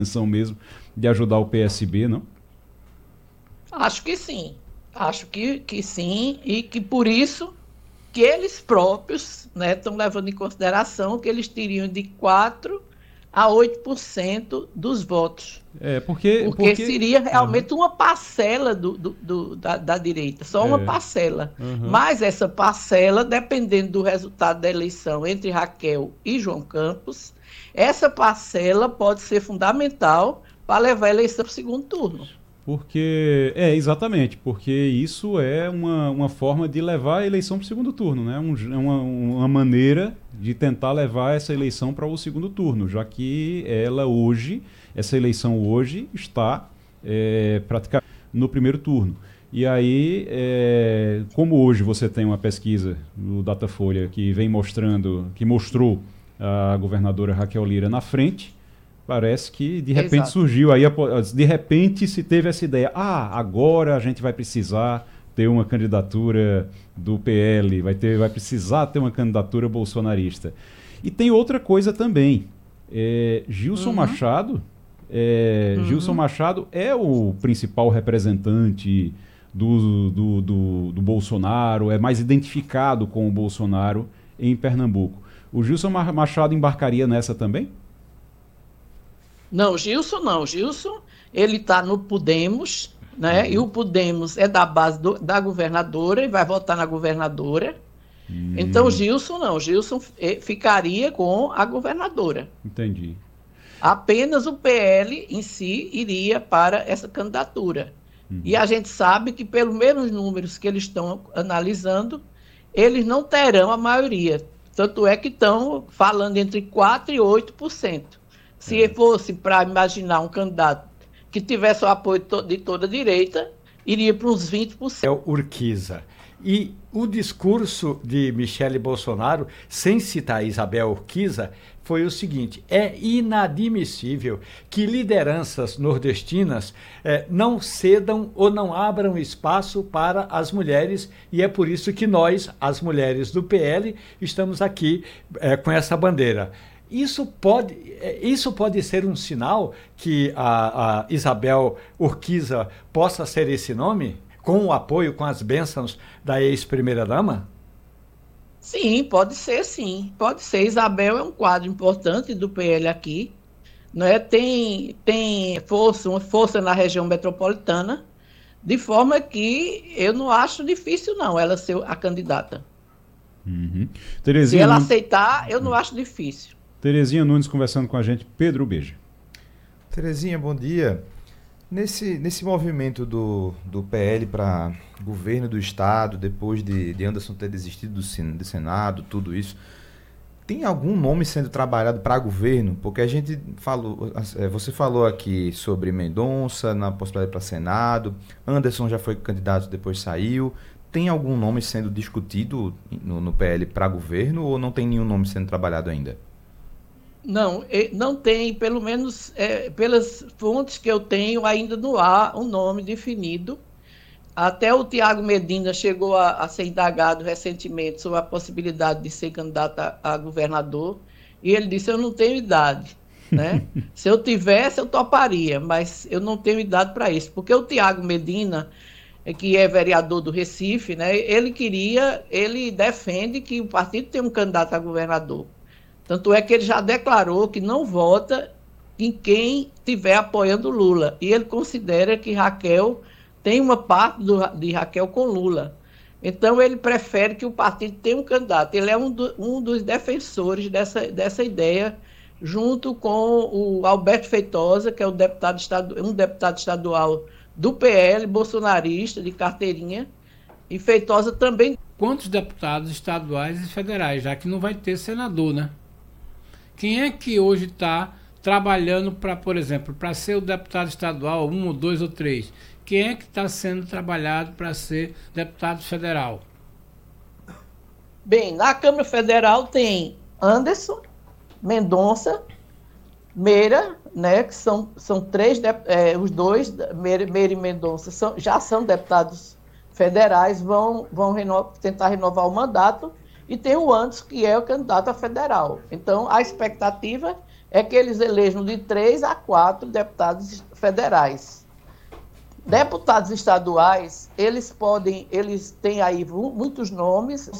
intenção mesmo de ajudar o PSB, não? Acho que sim. Acho que sim, e que por isso que eles próprios, né, estão levando em consideração que eles teriam de 4 a 8% dos votos, É, porque, porque porque, seria aham, realmente uma parcela da direita, só uma é, parcela. aham. Mas essa parcela, dependendo do resultado da eleição entre Raquel e João Campos, essa parcela pode ser fundamental para levar a eleição para o segundo turno. Exatamente, porque isso é uma forma de levar a eleição para o segundo turno, né? Uma maneira de tentar levar essa eleição para o segundo turno, já que essa eleição hoje está praticamente no primeiro turno. E aí, como hoje você tem uma pesquisa no Datafolha que mostrou a governadora Raquel Lira na frente, parece que de repente Exato. surgiu aí, de repente se teve essa ideia, agora a gente vai precisar ter uma candidatura do PL, vai precisar ter uma candidatura bolsonarista. E tem outra coisa também, Gilson Uhum, Machado, Gilson uhum. Machado é o principal representante do Bolsonaro, é mais identificado com o Bolsonaro em Pernambuco. O Gilson Machado embarcaria nessa também? Não, Gilson não. Gilson, ele está no Podemos, né? E Uhum. o Podemos é da base da governadora e vai votar na governadora. Então, Hum, Gilson não. Gilson ficaria com a governadora. entendi. Apenas o PL em si iria para essa candidatura. E Uhum. a gente sabe que, pelo menos números que eles estão analisando, eles não terão a maioria. Tanto é que estão falando entre 4% e 8%. Se É. fosse para imaginar um candidato que tivesse o apoio de toda a direita, iria para uns 20%. Urquiza. E o discurso de Michele Bolsonaro, sem citar Isabel Urquiza, foi o seguinte: é inadmissível que lideranças nordestinas não cedam ou não abram espaço para as mulheres, e é por isso que nós, as mulheres do PL, estamos aqui com essa bandeira. Isso pode ser um sinal que a Isabel Urquiza possa ser esse nome? Com o apoio, com as bênçãos da ex-primeira-dama? Sim, pode ser, sim. Pode ser. Isabel é um quadro importante do PL aqui. Né? Tem força, uma força na região metropolitana, de forma que eu não acho difícil, não, ela ser a candidata. Uhum. Se Terezinha, ela aceitar, eu não acho difícil. Terezinha Nunes conversando com a gente. Pedro Beija. Terezinha, bom dia. Nesse movimento do PL para governo do Estado, depois de Anderson ter desistido do Senado, tudo isso, tem algum nome sendo trabalhado para governo? Porque a gente falou, você falou aqui sobre Mendonça, na possibilidade para Senado, Anderson já foi candidato, depois saiu. Tem algum nome sendo discutido no PL para governo ou não tem nenhum nome sendo trabalhado ainda? Não, não tem, pelo menos pelas fontes que eu tenho, ainda não há um nome definido. Até o Tiago Medina chegou a ser indagado recentemente sobre a possibilidade de ser candidato a governador, e ele disse: Eu não tenho idade. Né? Se eu tivesse, eu toparia, mas eu não tenho idade para isso, porque o Tiago Medina, que é vereador do Recife, né, ele defende que o partido tem um candidato a governador. Tanto é que ele já declarou que não vota em quem estiver apoiando Lula. E ele considera que Raquel tem uma parte de Raquel com Lula. Então, ele prefere que o partido tenha um candidato. Ele é um dos defensores dessa ideia, junto com o Alberto Feitosa, que é um deputado estadual do PL, bolsonarista, de carteirinha. E Feitosa também. Quantos deputados estaduais e federais, já que não vai ter senador, né? Quem é que hoje está trabalhando para, por exemplo, para ser o deputado estadual, um ou dois ou três? Quem é que está sendo trabalhado para ser deputado federal? Bem, na Câmara Federal tem Anderson, Mendonça, Meira, né, que são três, os dois, Meira e Mendonça, já são deputados federais, vão tentar renovar o mandato, e tem o Anderson, que é o candidato a federal. Então, a expectativa é que eles elejam de 3 a 4 deputados federais. Deputados estaduais, eles têm aí muitos nomes,